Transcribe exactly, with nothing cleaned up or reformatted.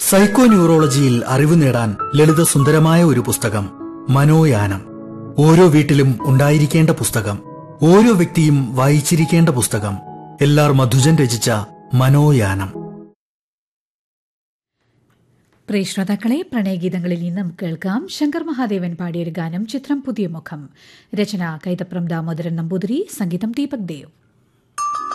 Psycho ന്യൂറോളജിയിൽ അറിവ് നേടാൻ ലളിതസുന്ദരമായ ഒരു പുസ്തകം, മനോയാനം. ഓരോ വീട്ടിലും ഉണ്ടായിരിക്കേണ്ട പുസ്തകം, ഓരോ വ്യക്തിയും വായിച്ചിരിക്കേണ്ട പുസ്തകം. എല്ലാർ മധുജൻ രചിച്ച മനോയാനം. പ്രിയ ശ്രോതാക്കളെ, പ്രണയഗീതങ്ങളിൽ നിന്നും കേൾക്കാം ശങ്കർ മഹാദേവൻ പാടിയൊരു ഗാനം. ചിത്രം പുതിയ മുഖം. രചന കൈതപ്രം ദാമോദരൻ നമ്പൂതിരി, സംഗീതം ദീപക് ദേവ്.